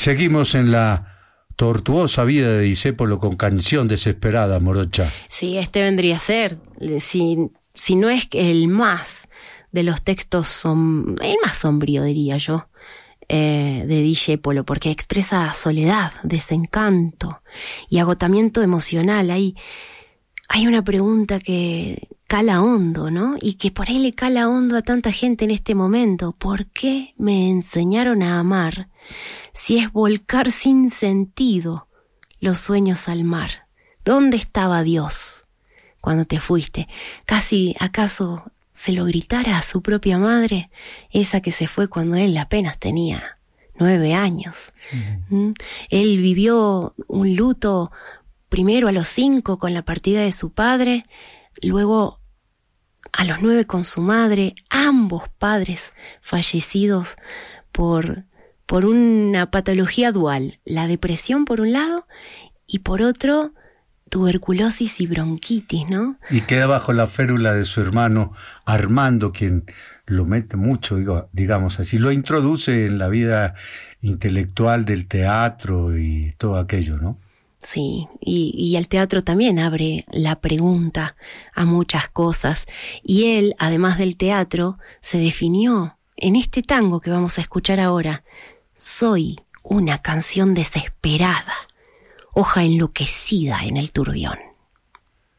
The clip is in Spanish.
Seguimos en la tortuosa vida de Discépolo con Canción Desesperada, Morocha. Sí, este vendría a ser, si no es el más de los textos, el más sombrío, diría yo, de Discépolo, porque expresa soledad, desencanto y agotamiento emocional. Hay una pregunta que cala hondo, ¿no? Y que por ahí le cala hondo a tanta gente en este momento. ¿Por qué me enseñaron a amar si es volcar sin sentido los sueños al mar? ¿Dónde estaba Dios cuando te fuiste? Casi, ¿acaso se lo gritara a su propia madre, esa que se fue cuando él apenas tenía 9 años? Sí. Él vivió un luto primero a los 5 con la partida de su padre, luego a los 9 con su madre, ambos padres fallecidos por una patología dual, la depresión por un lado y por otro tuberculosis y bronquitis, ¿no? Y queda bajo la férula de su hermano Armando, quien lo mete mucho, digamos así, lo introduce en la vida intelectual del teatro y todo aquello, ¿no? Sí, y el teatro también abre la pregunta a muchas cosas. Y él, además del teatro, se definió en este tango que vamos a escuchar ahora. Soy una canción desesperada, hoja enloquecida en el turbión.